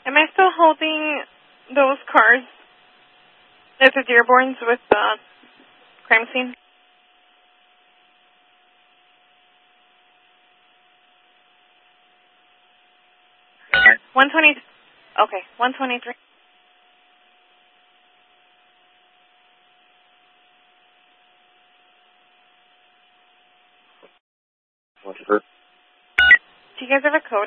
Am I still holding those cards at the Dearborns with the crime scene? Okay. 120. Okay, 123. What's your first? Do you guys have a code?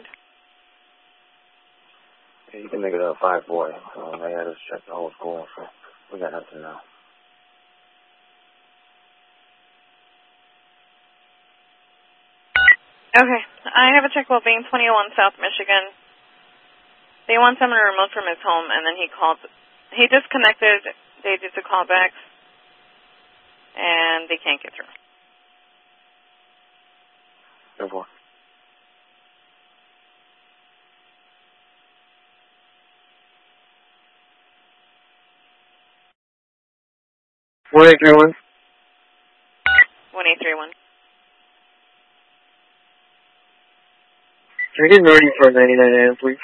Yeah, you can make it a 5-4. I had to check the whole school, so we got nothing now. Okay, I have a check well being 21 South Michigan. They want someone remote from his home, and then he called. He disconnected. They did the callbacks, and they can't get through. Go for it. One 1831. Can I get Nordy for 99 AM, please?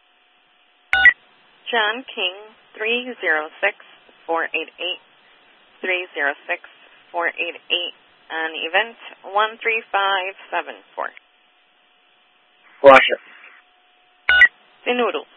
John King, 306-488-306-488, and event 13574. Flash it. The Noodles.